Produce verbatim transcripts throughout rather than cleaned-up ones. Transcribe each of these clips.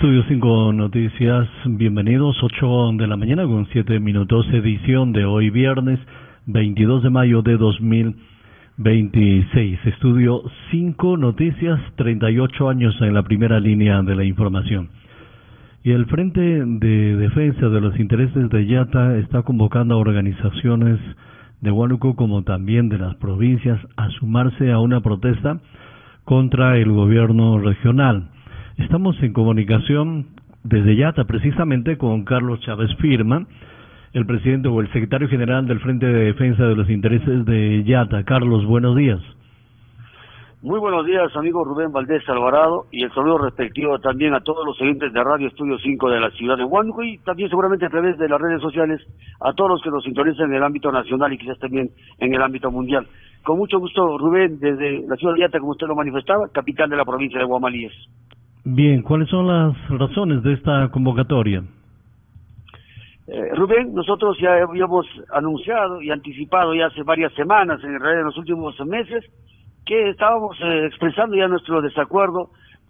Estudio cinco Noticias, bienvenidos, ocho de la mañana con siete minutos, edición de hoy viernes veintidós de mayo de dos mil veintiséis. Estudio cinco Noticias, treinta y ocho años en la primera línea de la información. Y el Frente de Defensa de los Intereses de Yata está convocando a organizaciones de Huánuco como también de las provincias a sumarse a una protesta contra el gobierno regional. Estamos en comunicación desde Yata precisamente con Carlos Chávez Firma, el presidente o el secretario general del Frente de Defensa de los Intereses de Yata. Carlos, buenos días. Muy buenos días, amigo Rubén Valdés Alvarado, y el saludo respectivo también a todos los oyentes de Radio Estudio cinco de la ciudad de Huánuco y también seguramente a través de las redes sociales a todos los que nos sintonizan en el ámbito nacional y quizás también en el ámbito mundial. Con mucho gusto, Rubén, desde la ciudad de Yata, como usted lo manifestaba, capital de la provincia de Guamalíes. Bien, ¿cuáles son las razones de esta convocatoria? Eh, Rubén, nosotros ya habíamos anunciado y anticipado ya hace varias semanas, en realidad en los últimos meses, que estábamos eh, expresando ya nuestro desacuerdo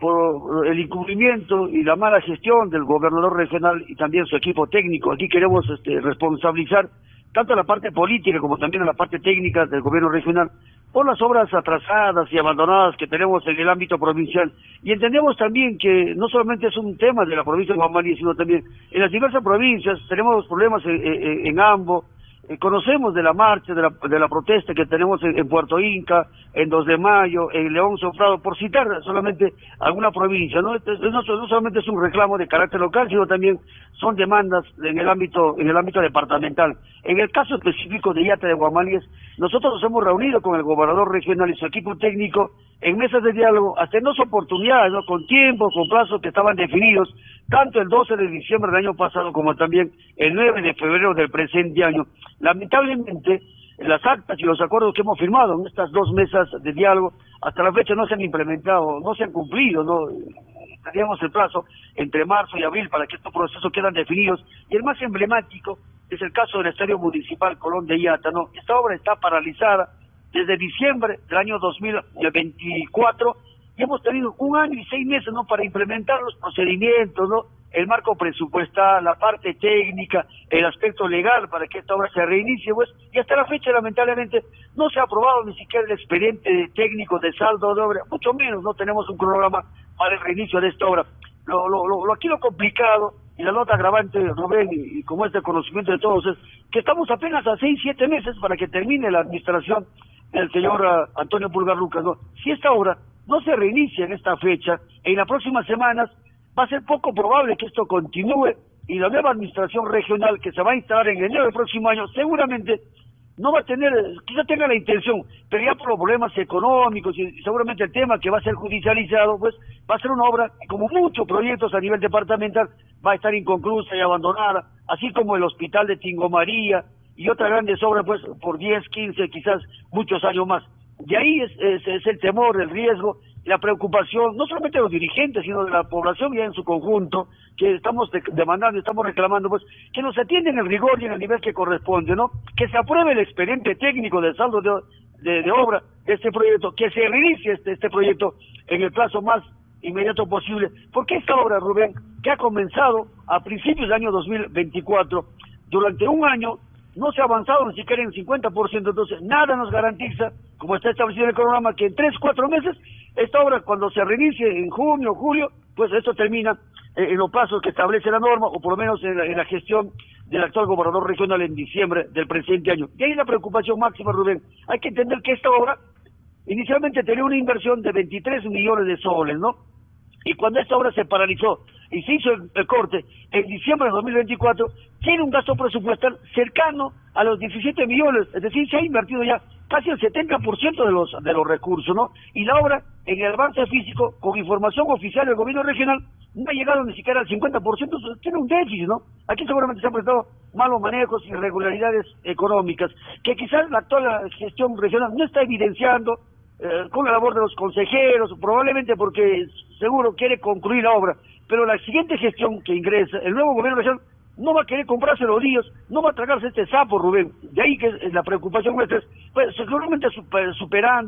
por el incumplimiento y la mala gestión del gobernador regional y también su equipo técnico. Aquí queremos este, responsabilizar tanto a la parte política como también a la parte técnica del gobierno regional por las obras atrasadas y abandonadas que tenemos en el ámbito provincial. Y entendemos también que no solamente es un tema de la provincia de Guamalí, sino también en las diversas provincias tenemos problemas en, en, en Ambo. Eh, conocemos de la marcha, de la, de la protesta que tenemos en, en Puerto Inca, en dos de mayo, en León Sofrado, por citar solamente alguna provincia, ¿no? Entonces, no, no solamente es un reclamo de carácter local, sino también son demandas en el ámbito en el ámbito departamental. En el caso específico de Yata de Guamalíes, nosotros nos hemos reunido con el gobernador regional y su equipo técnico en mesas de diálogo, hasta en dos oportunidades, ¿no? Con tiempos, con plazos que estaban definidos, tanto el doce de diciembre del año pasado como también el nueve de febrero del presente año. Lamentablemente, las actas y los acuerdos que hemos firmado en estas dos mesas de diálogo, hasta la fecha no se han implementado, no se han cumplido, no teníamos el plazo entre marzo y abril para que estos procesos quedan definidos, y el más emblemático es el caso del Estadio Municipal Colón de Yata, ¿no? Esta obra está paralizada desde diciembre del año dos mil veinticuatro, y hemos tenido un año y seis meses, ¿no?, para implementar los procedimientos, ¿no?, el marco presupuestal, la parte técnica, el aspecto legal para que esta obra se reinicie, pues, y hasta la fecha, lamentablemente, no se ha aprobado ni siquiera el expediente técnico de saldo de obra, mucho menos no tenemos un cronograma para el reinicio de esta obra. Lo, lo, lo, aquí lo complicado y la nota agravante, Rubén, y, y como es de conocimiento de todos, es que estamos apenas a seis, siete meses para que termine la administración del señor uh, Antonio Pulgar Lucas, ¿no? Si esta obra no se reinicia en esta fecha, en las próximas semanas va a ser poco probable que esto continúe, y la nueva administración regional que se va a instalar en enero del próximo año seguramente no va a tener, quizá tenga la intención, pero ya por los problemas económicos y seguramente el tema que va a ser judicializado, pues va a ser una obra, como muchos proyectos a nivel departamental, va a estar inconclusa y abandonada, así como el hospital de Tingo María y otras grandes obras, pues por diez, quince, quizás muchos años más. De ahí es, es, es el temor, el riesgo, la preocupación, no solamente de los dirigentes, sino de la población ya en su conjunto, que estamos de, demandando, estamos reclamando, pues, que nos atienden el rigor y en el nivel que corresponde, ¿no? Que se apruebe el expediente técnico del saldo de, de, de obra de este proyecto, que se reinicie este, este proyecto en el plazo más inmediato posible, porque esta obra, Rubén, que ha comenzado a principios del año dos mil veinticuatro, durante un año, no se ha avanzado ni siquiera en cincuenta por ciento, entonces nada nos garantiza, como está establecido en el cronograma, que en tres, cuatro meses, esta obra cuando se reinicie en junio, julio, pues esto termina eh, en los plazos que establece la norma, o por lo menos en la, en la gestión del actual gobernador regional en diciembre del presente año. Y ahí la preocupación máxima, Rubén. Hay que entender que esta obra inicialmente tenía una inversión de veintitrés millones de soles, ¿no? Y cuando esta obra se paralizó y se hizo el, el corte en diciembre de dos mil veinticuatro, tiene un gasto presupuestal cercano a los diecisiete millones, es decir, se ha invertido ya casi el setenta por ciento de los de los recursos, ¿no? Y la obra, en el avance físico, con información oficial del gobierno regional, no ha llegado ni siquiera al cincuenta por ciento, tiene un déficit, ¿no? Aquí seguramente se han prestado malos manejos, irregularidades económicas, que quizás la actual gestión regional no está evidenciando, Eh, con la labor de los consejeros, probablemente porque seguro quiere concluir la obra, pero la siguiente gestión que ingresa, el nuevo gobierno regional, no va a querer comprarse los líos, no va a tragarse este sapo, Rubén. De ahí que la preocupación nuestra es, pues, seguramente superando,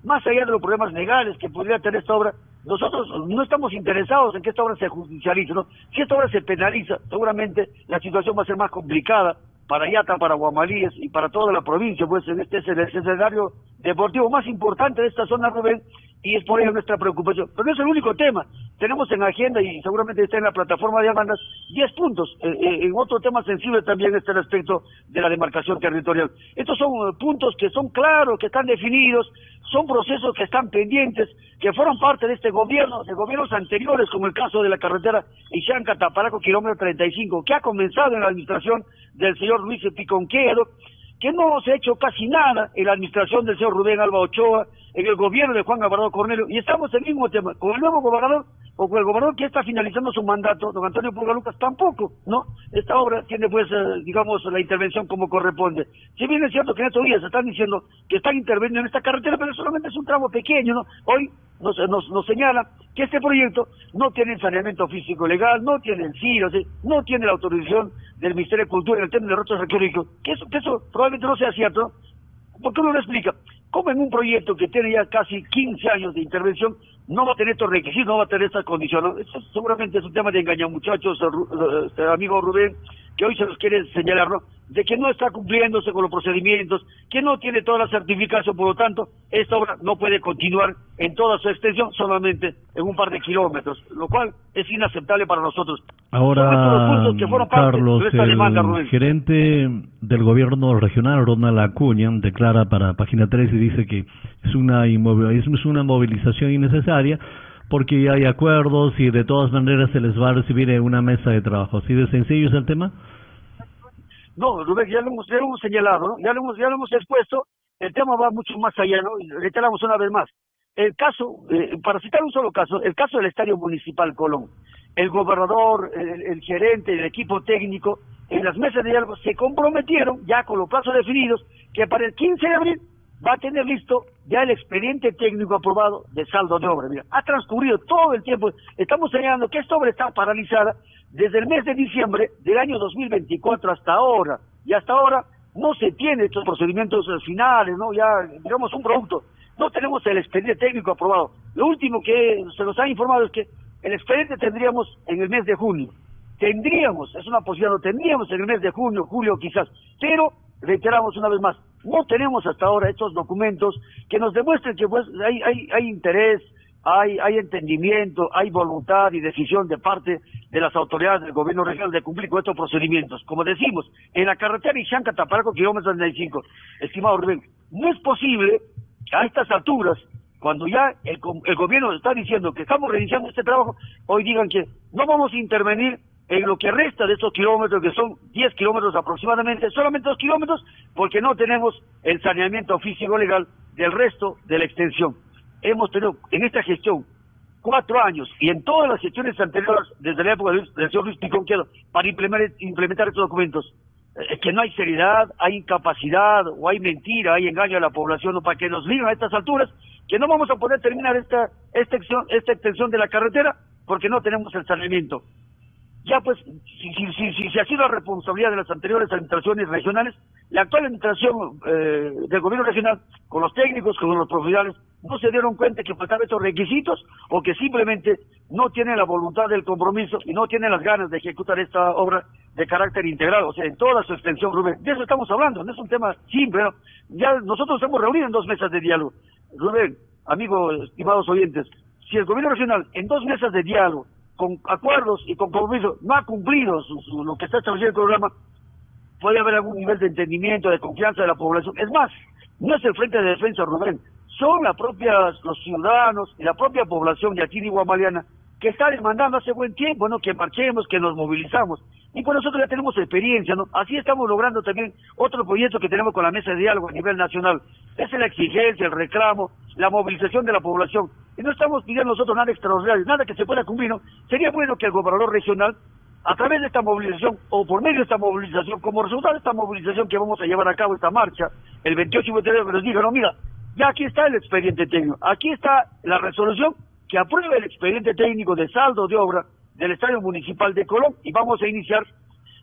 más allá de los problemas legales que podría tener esta obra, nosotros no estamos interesados en que esta obra se judicialice, ¿no? Si esta obra se penaliza, seguramente la situación va a ser más complicada para Yata, para Guamalíes y para toda la provincia, pues en este es el escenario deportivo más importante de esta zona, Rubén, y es por ello nuestra preocupación. Pero no es el único tema. Tenemos en agenda, y seguramente está en la plataforma de demandas, diez puntos. Eh, eh, en otro tema sensible también está el aspecto de la demarcación territorial. Estos son uh, puntos que son claros, que están definidos, son procesos que están pendientes, que fueron parte de este gobierno, de gobiernos anteriores, como el caso de la carretera Ixanca-Taparaco, kilómetro treinta y cinco, que ha comenzado en la administración del señor Luis Piconquero, que no se ha hecho casi nada en la administración del señor Rubén Alba Ochoa, en el gobierno de Juan Alvarado Cornelio, y estamos en el mismo tema, con el nuevo gobernador, o con el gobernador que está finalizando su mandato, don Antonio Pulgar Lucas, tampoco, ¿no? Esta obra tiene, pues, eh, digamos, la intervención como corresponde. Si bien es cierto que en estos días se están diciendo que están interviniendo en esta carretera, pero solamente es un tramo pequeño, ¿no? Hoy nos, nos, nos señala que este proyecto no tiene el saneamiento físico legal, no tiene el C I R, o sea, no tiene la autorización del Ministerio de Cultura en el tema de derechos arqueológicos, que eso, que eso probablemente no sea cierto, ¿no? ¿Por qué no lo explica? ¿Cómo en un proyecto que tiene ya casi quince años de intervención no va a tener estos requisitos, no va a tener estas condiciones? Eso seguramente es un tema de engañamuchachos, eh, amigo Rubén, que hoy se los quiere señalar, ¿no? De que no está cumpliéndose con los procedimientos, que no tiene toda la certificación, por lo tanto, esta obra no puede continuar en toda su extensión, solamente en un par de kilómetros, lo cual es inaceptable para nosotros. Ahora, Carlos, de el demanda, gerente del gobierno regional, Ronald Acuña, declara para Página tres y dice que es una, es una movilización innecesaria porque ya hay acuerdos y de todas maneras se les va a recibir en una mesa de trabajo. ¿Así de sencillo es el tema? No, Rubén, ya lo hemos, ya lo hemos señalado, ¿no? Ya lo hemos, ya lo hemos expuesto. El tema va mucho más allá, ¿no? Y reiteramos una vez más. El caso, eh, para citar un solo caso, el caso del Estadio Municipal Colón. El gobernador, el, el gerente, el equipo técnico, en las mesas de diálogo se comprometieron, ya con los plazos definidos, que para el quince de abril va a tener listo ya el expediente técnico aprobado de saldo de obra. Mira, ha transcurrido todo el tiempo. Estamos señalando que esta obra está paralizada desde el mes de diciembre del año dos mil veinticuatro hasta ahora. Y hasta ahora no se tiene estos procedimientos finales, ¿no? Ya, digamos, un producto. No tenemos el expediente técnico aprobado. Lo último que se nos ha informado es que el expediente tendríamos en el mes de junio. Tendríamos, es una posibilidad, lo tendríamos en el mes de junio, julio quizás. Pero, reiteramos una vez más, no tenemos hasta ahora estos documentos que nos demuestren que pues hay, hay, hay interés, hay, hay entendimiento, hay voluntad y decisión de parte de las autoridades del gobierno regional de cumplir con estos procedimientos. Como decimos, en la carretera Ixanca-Taparaco, kilómetro treinta y cinco, estimado Rubén, no es posible que a estas alturas, cuando ya el, el gobierno está diciendo que estamos reiniciando este trabajo, hoy digan que no vamos a intervenir en lo que resta de estos kilómetros, que son diez kilómetros aproximadamente, solamente dos kilómetros, porque no tenemos el saneamiento físico legal del resto de la extensión. Hemos tenido en esta gestión cuatro años, y en todas las gestiones anteriores, desde la época del, del señor Luis Piconquero, para implementar, implementar estos documentos, eh, que no hay seriedad, hay incapacidad, o hay mentira, hay engaño a la población, o para que nos digan a estas alturas, que no vamos a poder terminar esta, esta, extensión, esta extensión de la carretera, porque no tenemos el saneamiento. Ya pues, si, si, si, si, si ha sido la responsabilidad de las anteriores administraciones regionales, la actual administración eh, del gobierno regional, con los técnicos, con los profesionales, no se dieron cuenta que faltaban estos requisitos o que simplemente no tienen la voluntad del compromiso y no tienen las ganas de ejecutar esta obra de carácter integral, o sea, en toda su extensión, Rubén. De eso estamos hablando, no es un tema simple, ¿no? Ya nosotros hemos reunido en dos mesas de diálogo. Rubén, amigos, estimados oyentes, si el gobierno regional en dos mesas de diálogo, con acuerdos y con compromiso, no ha cumplido su, su, lo que está establecido el programa, puede haber algún nivel de entendimiento, de confianza de la población. Es más, no es el Frente de Defensa, Rubén, son las propias, los ciudadanos y la propia población de aquí de Guamaliana que está demandando hace buen tiempo, ¿no? Que marchemos, que nos movilizamos. Y por nosotros ya tenemos experiencia, ¿no? Así estamos logrando también otro proyecto que tenemos con la mesa de diálogo a nivel nacional. Esa es la exigencia, el reclamo, la movilización de la población. Y no estamos pidiendo nosotros nada extraordinario, nada que se pueda cumplir, ¿no? Sería bueno que el gobernador regional, a través de esta movilización, o por medio de esta movilización, como resultado de esta movilización que vamos a llevar a cabo, esta marcha, el veintiocho y veintidós, que nos diga, no, mira, ya aquí está el expediente técnico, aquí está la resolución que apruebe el expediente técnico de saldo de obra del Estadio Municipal de Colón, y vamos a iniciar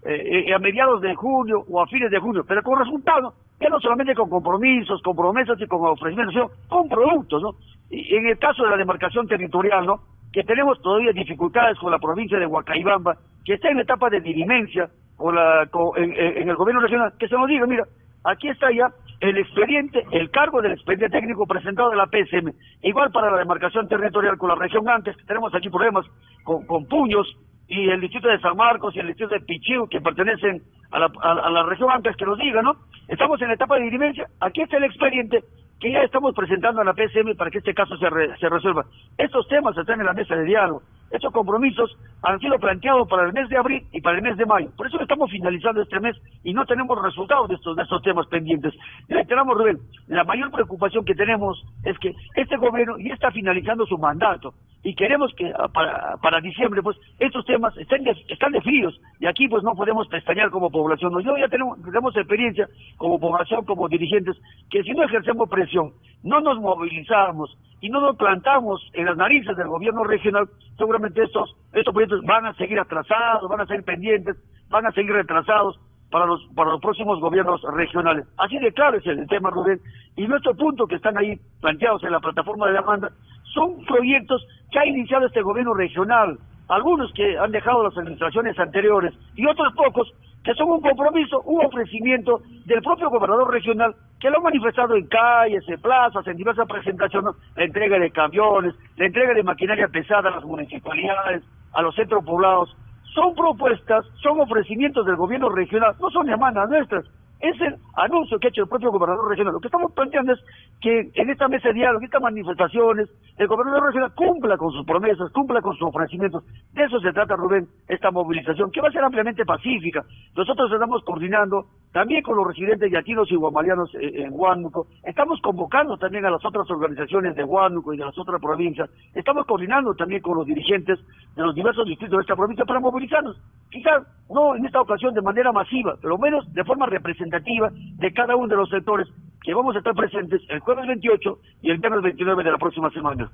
eh, a mediados de junio o a fines de junio, pero con resultados, ya no solamente con compromisos, con promesas y con ofrecimientos, sino con productos, ¿no? Y en el caso de la demarcación territorial, ¿no?, que tenemos todavía dificultades con la provincia de Huacaibamba, que está en etapa de dirimencia con la, con, en, en el gobierno regional, que se nos diga, mira, aquí está ya el expediente, el cargo del expediente técnico presentado de la P S M. Igual para la demarcación territorial con la región Ancash, tenemos aquí problemas con, con Puños y el distrito de San Marcos y el distrito de Pichiu, que pertenecen a la, a, a la región Ancash, que nos diga, ¿no? Estamos en etapa de dirimencia, aquí está el expediente que ya estamos presentando a la P S M para que este caso se, re, se resuelva. Estos temas están en la mesa de diálogo. Estos compromisos han sido planteados para el mes de abril y para el mes de mayo. Por eso estamos finalizando este mes y no tenemos resultados de estos, de estos temas pendientes. Reiteramos, Rubén, la mayor preocupación que tenemos es que este gobierno ya está finalizando su mandato y queremos que para, para diciembre pues estos temas estén de, están definidos y aquí pues no podemos pestañear como población. ¿No? Yo ya tenemos, tenemos experiencia como población, como dirigentes, que si no ejercemos presión, no nos movilizamos y no nos plantamos en las narices del gobierno regional, seguramente estos estos proyectos van a seguir atrasados, van a seguir pendientes, van a seguir retrasados para los para los próximos gobiernos regionales. Así de claro es el tema, Rubén. Y nuestros puntos que están ahí planteados en la plataforma de demanda son proyectos que ha iniciado este gobierno regional, algunos que han dejado las administraciones anteriores y otros pocos que son un compromiso, un ofrecimiento del propio gobernador regional, que lo ha manifestado en calles, en plazas, en diversas presentaciones, la entrega de camiones, la entrega de maquinaria pesada a las municipalidades, a los centros poblados. Son propuestas, son ofrecimientos del gobierno regional, no son demandas nuestras. Es el anuncio que ha hecho el propio gobernador regional. Lo que estamos planteando es que en esta mesa de diálogo, en estas manifestaciones, el gobernador regional cumpla con sus promesas, cumpla con sus ofrecimientos. De eso se trata, Rubén, esta movilización, que va a ser ampliamente pacífica. Nosotros estamos coordinando también con los residentes yatinos y guamalianos en Huánuco. Estamos convocando también a las otras organizaciones de Huánuco y de las otras provincias. Estamos coordinando también con los dirigentes de los diversos distritos de esta provincia para movilizarnos. Quizás no en esta ocasión de manera masiva, pero menos de forma representativa de cada uno de los sectores que vamos a estar presentes el jueves veintiocho y el viernes veintinueve de la próxima semana.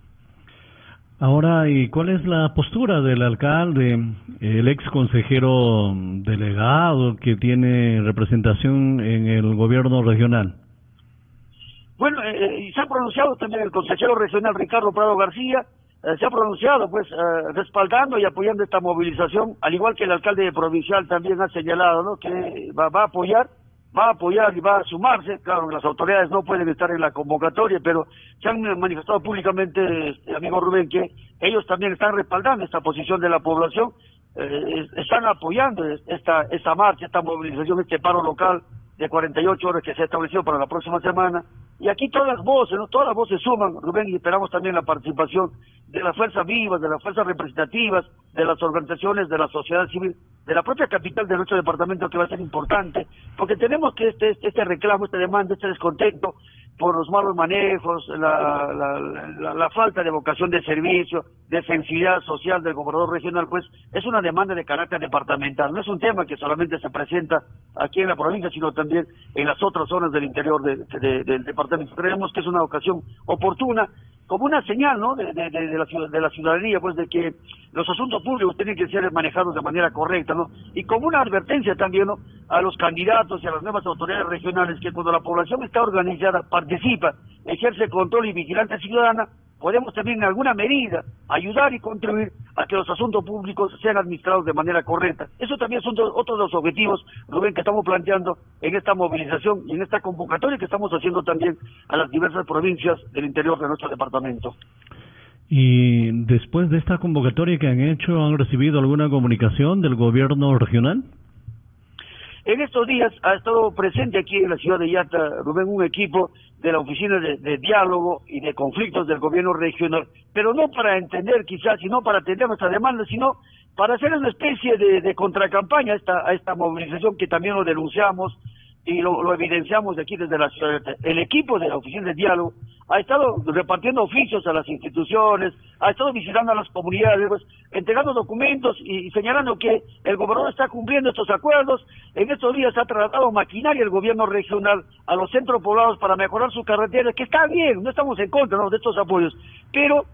Ahora, ¿y cuál es la postura del alcalde, el ex consejero delegado que tiene representación en el gobierno regional? Bueno, eh, y se ha pronunciado también el consejero regional Ricardo Prado García, eh, se ha pronunciado pues eh, respaldando y apoyando esta movilización, al igual que el alcalde provincial también ha señalado, ¿no?, que va, va a apoyar, va a apoyar y va a sumarse. Claro, las autoridades no pueden estar en la convocatoria, pero se han manifestado públicamente, este, amigo Rubén, que ellos también están respaldando esta posición de la población, eh, están apoyando esta esta marcha, esta movilización, este paro local de cuarenta y ocho horas que se ha establecido para la próxima semana. Y aquí todas las voces, ¿no? Todas las voces suman, Rubén, y esperamos también la participación de las fuerzas vivas, de las fuerzas representativas, de las organizaciones, de la sociedad civil, de la propia capital de nuestro departamento, que va a ser importante, porque tenemos que este este reclamo, esta demanda, este descontento por los malos manejos, la, la, la, la falta de vocación de servicio, de sensibilidad social del gobernador regional, pues es una demanda de carácter departamental. No es un tema que solamente se presenta aquí en la provincia, sino también en las otras zonas del interior de, de, del departamento. Creemos que es una ocasión oportuna, como una señal, ¿no?, de, de, de, la, de la ciudadanía, pues de que los asuntos públicos tienen que ser manejados de manera correcta, ¿no? Y como una advertencia también, ¿no?, a los candidatos y a las nuevas autoridades regionales, que cuando la población está organizada, participa, ejerce control y vigilancia ciudadana, podemos también en alguna medida ayudar y contribuir a que los asuntos públicos sean administrados de manera correcta. Eso también son otros de los objetivos, Rubén, que estamos planteando en esta movilización y en esta convocatoria que estamos haciendo también a las diversas provincias del interior de nuestro departamento. Y después de esta convocatoria que han hecho, ¿han recibido alguna comunicación del gobierno regional? En estos días ha estado presente aquí en la ciudad de Yata, Rubén, un equipo de la Oficina de, de Diálogo y de Conflictos del Gobierno Regional, pero no para entender quizás, sino para atender nuestra demanda, sino para hacer una especie de, de contracampaña a esta, a esta movilización que también lo denunciamos y lo, lo evidenciamos de aquí desde la ciudad. El equipo de la Oficina de Diálogo ha estado repartiendo oficios a las instituciones, ha estado visitando a las comunidades, pues, entregando documentos y, y señalando que el gobernador está cumpliendo estos acuerdos. En estos días ha trasladado maquinaria el gobierno regional a los centros poblados para mejorar sus carreteras, que está bien, no estamos en contra, ¿no?, de estos apoyos, pero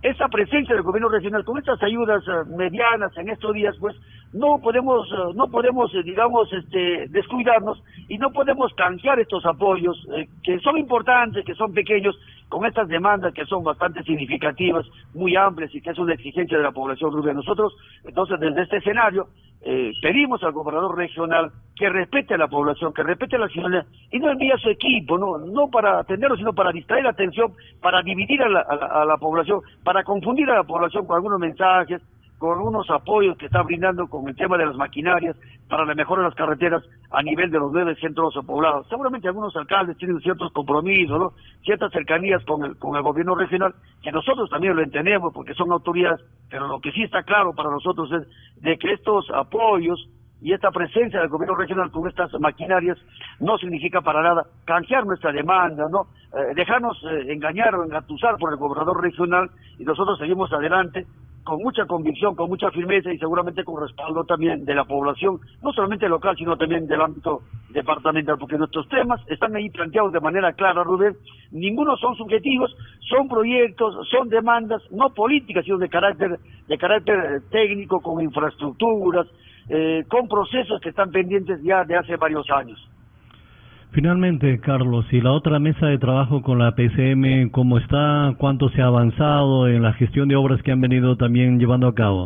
esa presencia del gobierno regional con estas ayudas uh, medianas en estos días, pues no podemos, uh, no podemos, eh, digamos, este, descuidarnos y no podemos canjear estos apoyos eh, que son importantes, que son pequeños, con estas demandas que son bastante significativas, muy amplias y que es una exigencia de la población rubia. Nosotros, entonces, desde este escenario, eh, pedimos al gobernador regional que respete a la población, que respete a la ciudadanía y no envíe a su equipo, no, no para atenderlo, sino para distraer la atención, para dividir a la, a la, a la población, para confundir a la población con algunos mensajes, con unos apoyos que está brindando con el tema de las maquinarias para la mejora de las carreteras a nivel de los nueve centros poblados. Seguramente algunos alcaldes tienen ciertos compromisos, ¿no?, ciertas cercanías con el, con el gobierno regional, que nosotros también lo entendemos porque son autoridades, pero lo que sí está claro para nosotros es de que estos apoyos y esta presencia del gobierno regional con estas maquinarias no significa para nada canjear nuestra demanda, ¿no?, eh, dejarnos eh, engañar o engatusar por el gobernador regional, y nosotros seguimos adelante con mucha convicción, con mucha firmeza y seguramente con respaldo también de la población, no solamente local, sino también del ámbito departamental, porque nuestros temas están ahí planteados de manera clara, Rubén. Ninguno son subjetivos, son proyectos, son demandas, no políticas, sino de carácter, de carácter técnico, con infraestructuras, eh, con procesos que están pendientes ya de hace varios años. Finalmente, Carlos, ¿y la otra mesa de trabajo con la P C M, cómo está? ¿Cuánto se ha avanzado en la gestión de obras que han venido también llevando a cabo?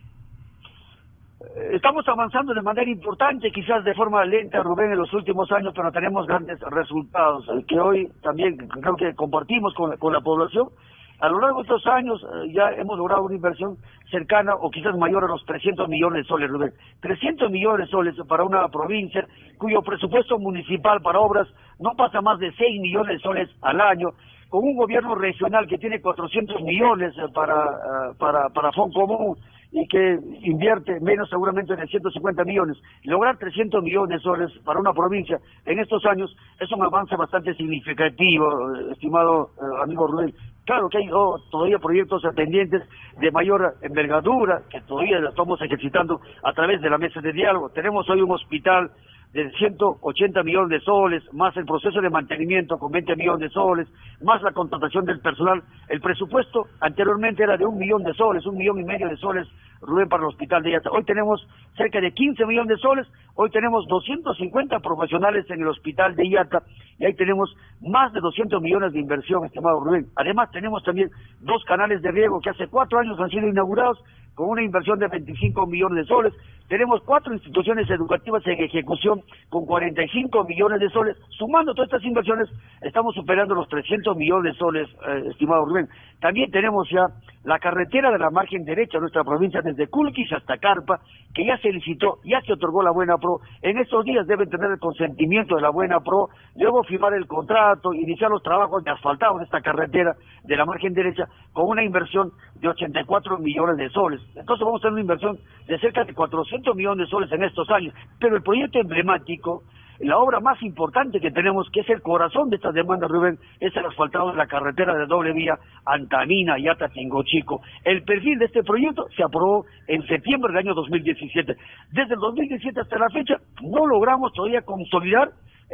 Estamos avanzando de manera importante, quizás de forma lenta, Rubén, en los últimos años, pero tenemos grandes resultados, que hoy también creo que compartimos con la, con la población. A lo largo de estos años eh, ya hemos logrado una inversión cercana o quizás mayor a los trescientos millones de soles, Rubén. trescientos millones de soles para una provincia cuyo presupuesto municipal para obras no pasa más de seis millones de soles al año, con un gobierno regional que tiene cuatrocientos millones para, uh, para, para Fondo Común y que invierte menos seguramente de ciento cincuenta millones. Lograr trescientos millones de soles para una provincia en estos años es un avance bastante significativo, estimado uh, amigo Rubén. Claro que hay oh, todavía proyectos pendientes de mayor envergadura que todavía lo estamos ejercitando a través de la mesa de diálogo. Tenemos hoy un hospital de ciento ochenta millones de soles, más el proceso de mantenimiento con veinte millones de soles, más la contratación del personal. El presupuesto anteriormente era de un millón de soles, un millón y medio de soles, Rubén, para el hospital de Yata. Hoy tenemos cerca de quince millones de soles, hoy tenemos doscientos cincuenta profesionales en el hospital de Yata, y ahí tenemos más de doscientos millones de inversión, estimado Rubén. Además tenemos también dos canales de riego que hace cuatro años han sido inaugurados, con una inversión de veinticinco millones de soles. Tenemos cuatro instituciones educativas en ejecución con cuarenta y cinco millones de soles. Sumando todas estas inversiones, estamos superando los trescientos millones de soles, eh, estimado Rubén. También tenemos ya la carretera de la margen derecha de nuestra provincia, desde Culquis hasta Carpa, que ya se licitó, ya se otorgó la Buena Pro. En estos días deben tener el consentimiento de la Buena Pro, luego firmar el contrato, iniciar los trabajos de asfaltado de esta carretera de la margen derecha, con una inversión de ochenta y cuatro millones de soles. Entonces vamos a tener una inversión de cerca de cuatrocientos millones de soles en estos años. Pero el proyecto emblemático, la obra más importante que tenemos, que es el corazón de estas demandas, Rubén, es el asfaltado de la carretera de doble vía Antamina, Yata, Tingochico. El perfil de este proyecto se aprobó en septiembre del año dos mil diecisiete. Desde el dos mil diecisiete hasta la fecha no logramos todavía consolidar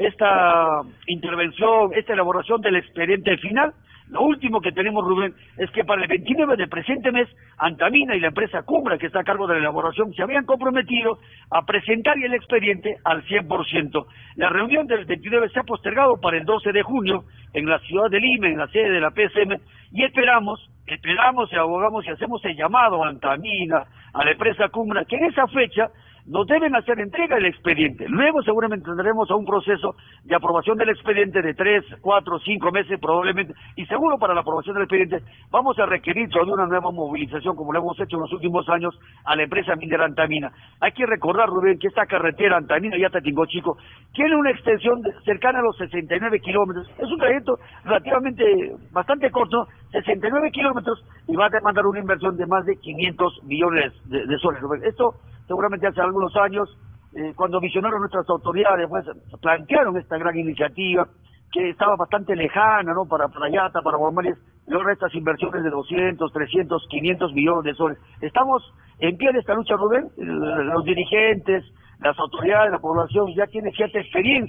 esta intervención, esta elaboración del expediente final. Lo último que tenemos, Rubén, es que para el veintinueve del presente mes, Antamina y la empresa Cumbra, que está a cargo de la elaboración, se habían comprometido a presentar el expediente al cien por ciento. La reunión del veintinueve se ha postergado para el doce de junio en la ciudad de Lima, en la sede de la P C M, y esperamos, esperamos y abogamos y hacemos el llamado a Antamina, a la empresa Cumbra, que en esa fecha nos deben hacer entrega del expediente. Luego seguramente tendremos a un proceso de aprobación del expediente de tres, cuatro, cinco meses probablemente, y seguro para la aprobación del expediente vamos a requerir toda una nueva movilización, como lo hemos hecho en los últimos años, a la empresa minera Antamina. Hay que recordar, Rubén, que esta carretera Antamina y Tingochico tiene una extensión de, cercana a los sesenta y nueve kilómetros. Es un trayecto relativamente bastante corto, sesenta y nueve kilómetros, y va a demandar una inversión de más de quinientos millones de, de soles, Rubén. Esto seguramente hace algunos años, eh, cuando visionaron nuestras autoridades, pues plantearon esta gran iniciativa que estaba bastante lejana, ¿no?, para, para Yata, para Guamales, logra estas inversiones de doscientos, trescientos, quinientos millones de soles. Estamos en pie de esta lucha, Rubén. Los dirigentes, las autoridades, la población ya tiene cierta experiencia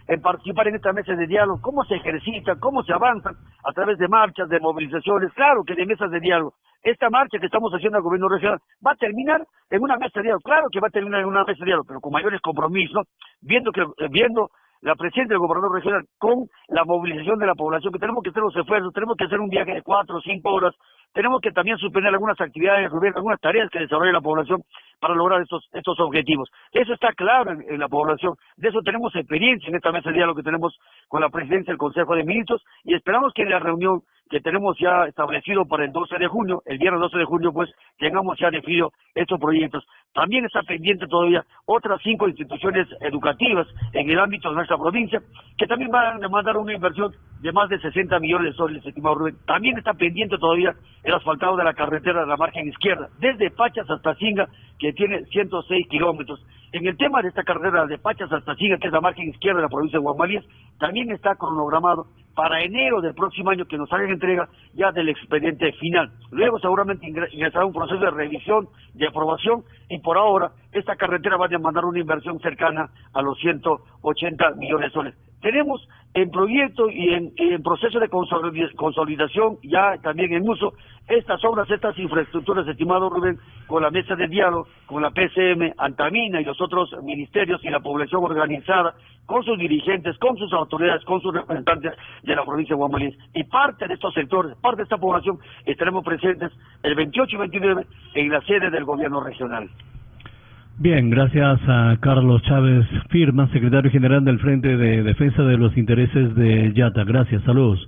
en participar en estas mesas de diálogo, cómo se ejercitan, cómo se avanzan a través de marchas, de movilizaciones, claro que de mesas de diálogo. Esta marcha que estamos haciendo al gobierno regional va a terminar en una mesa de diálogo, claro que va a terminar en una mesa de diálogo, pero con mayores compromisos, viendo que viendo la presencia del gobernador regional con la movilización de la población, que tenemos que hacer los esfuerzos, tenemos que hacer un viaje de cuatro o cinco horas, tenemos que también suspender algunas actividades, algunas tareas que desarrolla la población para lograr estos estos objetivos. Eso está claro en, en la población, de eso tenemos experiencia en esta mesa de diálogo que tenemos con la presidencia del Consejo de Ministros, y esperamos que en la reunión que tenemos ya establecido para el doce de junio, el viernes doce de junio, pues tengamos ya definido estos proyectos. También está pendiente todavía otras cinco instituciones educativas en el ámbito de nuestra provincia, que también van a demandar una inversión de más de sesenta millones de soles, estimado Rubén. También está pendiente todavía el asfaltado de la carretera de la margen izquierda, desde Pachas hasta Singa, que tiene ciento seis kilómetros. En el tema de esta carretera de Pachas hasta Singa, que es la margen izquierda de la provincia de Guamalíes, también está cronogramado para enero del próximo año que nos hagan entrega ya del expediente final. Luego seguramente ingresará un proceso de revisión, de aprobación, y por ahora esta carretera va a demandar una inversión cercana a los ciento ochenta millones de soles. Tenemos en proyecto y en, en proceso de consolidación, ya también en uso, estas obras, estas infraestructuras, estimado Rubén, con la mesa de diálogo, con la P C M, Antamina y los otros ministerios y la población organizada, con sus dirigentes, con sus autoridades, con sus representantes de la provincia de Guamalíes. Y parte de estos sectores, parte de esta población, estaremos presentes el veintiocho y veintinueve en la sede del gobierno regional. Bien, gracias a Carlos Chávez Firma, secretario general del Frente de Defensa de los Intereses de Yata. Gracias, saludos.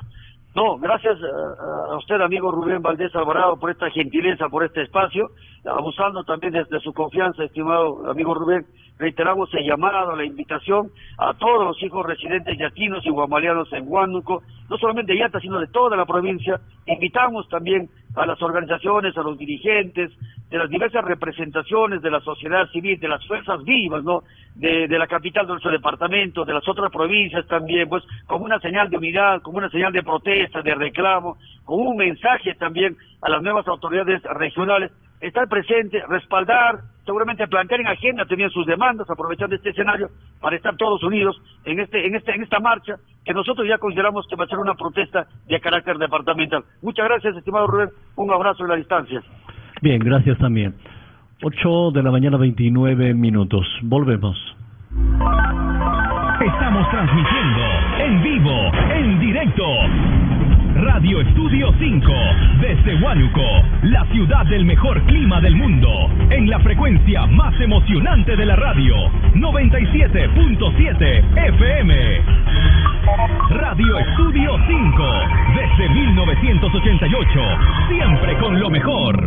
No, gracias a usted, amigo Rubén Valdés Alvarado, por esta gentileza, por este espacio, abusando también de, de su confianza, estimado amigo Rubén. Reiteramos el llamado, la invitación a todos los hijos residentes yatinos y guamalianos en Huánuco, no solamente de Yata, sino de toda la provincia. Invitamos también a las organizaciones, a los dirigentes, de las diversas representaciones de la sociedad civil, de las fuerzas vivas, ¿no?, de, de la capital de nuestro departamento, de las otras provincias también, pues, como una señal de unidad, como una señal de protesta, de reclamo, como un mensaje también a las nuevas autoridades regionales, estar presente, respaldar, seguramente plantear en agenda también sus demandas, aprovechando este escenario para estar todos unidos en este, en este, en esta marcha que nosotros ya consideramos que va a ser una protesta de carácter departamental. Muchas gracias, estimado Rubén, un abrazo en la distancia. Bien, gracias también. ocho de la mañana, veintinueve minutos. Volvemos. Estamos transmitiendo en vivo, en directo. Radio Estudio cinco, desde Huánuco, la ciudad del mejor clima del mundo, en la frecuencia más emocionante de la radio, noventa y siete punto siete F M. Radio Estudio cinco, desde mil novecientos ochenta y ocho, siempre con lo mejor.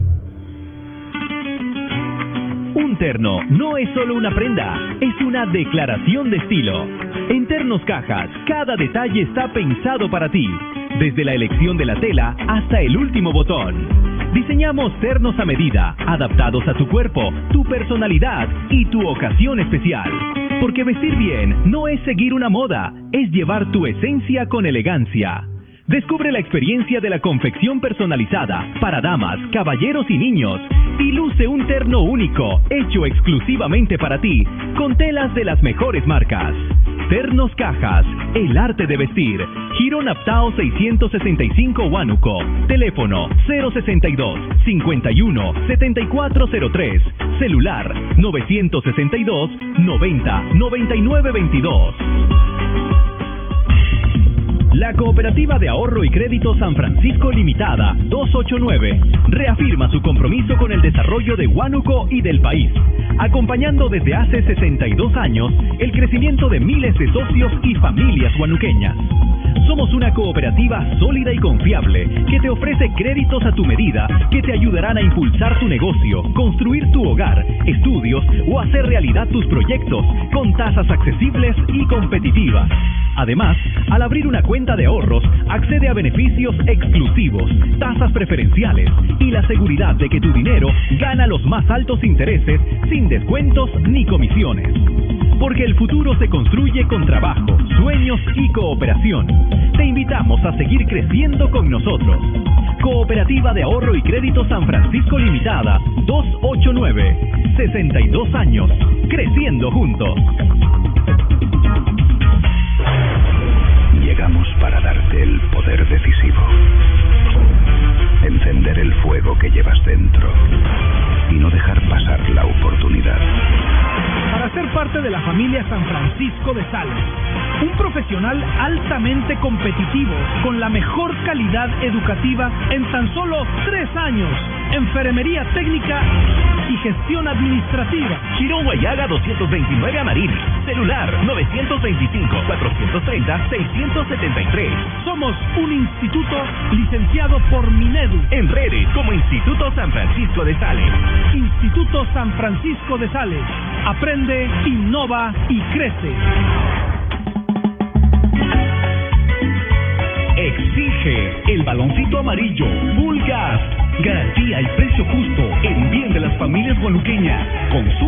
Un terno no es solo una prenda, es una declaración de estilo. En Ternos Cajas, cada detalle está pensado para ti, desde la elección de la tela hasta el último botón. Diseñamos ternos a medida, adaptados a tu cuerpo, tu personalidad y tu ocasión especial. Porque vestir bien no es seguir una moda, es llevar tu esencia con elegancia. Descubre la experiencia de la confección personalizada para damas, caballeros y niños, y luce un terno único, hecho exclusivamente para ti, con telas de las mejores marcas. Ternos Cajas, el arte de vestir. Girón Aptao seiscientos sesenta y cinco Huánuco. Teléfono cero sesenta y dos, cincuenta y uno, setenta y cuatro cero tres. Celular novecientos sesenta y dos, noventa, noventa y nueve veintidós. La Cooperativa de Ahorro y Crédito San Francisco Limitada, doscientos ochenta y nueve, reafirma su compromiso con el desarrollo de Huánuco y del país, acompañando desde hace sesenta y dos años el crecimiento de miles de socios y familias huanuqueñas. Somos una cooperativa sólida y confiable que te ofrece créditos a tu medida que te ayudarán a impulsar tu negocio, construir tu hogar, estudios o hacer realidad tus proyectos con tasas accesibles y competitivas. Además, al abrir una cuenta de ahorros, accede a beneficios exclusivos, tasas preferenciales y la seguridad de que tu dinero gana los más altos intereses sin descuentos ni comisiones. Porque el futuro se construye con trabajo, sueños y cooperación. Te invitamos a seguir creciendo con nosotros. Cooperativa de Ahorro y Crédito San Francisco Limitada, doscientos ochenta y nueve, sesenta y dos años, creciendo juntos. para darte el poder decisivo. Encender el fuego que llevas dentro y no dejar pasar la oportunidad. Para ser parte de la familia San Francisco de Sales, un profesional altamente competitivo con la mejor calidad educativa en tan solo tres años, enfermería técnica y gestión administrativa. Chirón Guayaga doscientos veintinueve Amarini. Celular novecientos veinticinco, cuatrocientos treinta, seiscientos setenta y tres. Somos un instituto licenciado por Minedu. En redes como Instituto San Francisco de Sales. Instituto San Francisco de Sales. Aprende, innova y crece. Exige el baloncito amarillo Full Gas. Garantía y precio justo en bien de las familias guanuqueñas. Consume